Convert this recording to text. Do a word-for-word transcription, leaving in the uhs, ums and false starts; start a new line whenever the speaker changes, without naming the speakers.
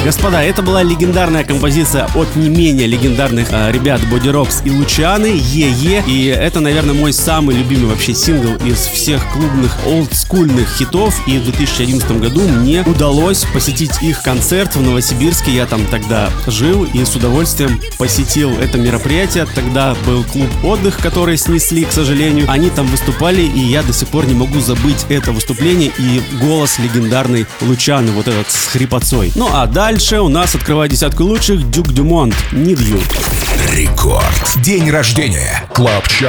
Господа, это была легендарная композиция от не менее легендарных э, ребят Body Rocks и Лучаны, Е-Е. И это, наверное, мой самый любимый вообще сингл из всех клубных олдскульных хитов. И в две тысячи одиннадцатом году мне удалось посетить их концерт в Новосибирске. Я там тогда жил и с удовольствием посетил это мероприятие. Тогда был клуб «Отдых», который снесли, к сожалению. Они там выступали, и я до сих пор не могу забыть это выступление и голос легендарный Лучаны, вот этот с хрипотцой. Ну а дальше у нас открывает десятку лучших Дюк Dumont, Need You.
Рекорд. День рождения. Клаб Чарт.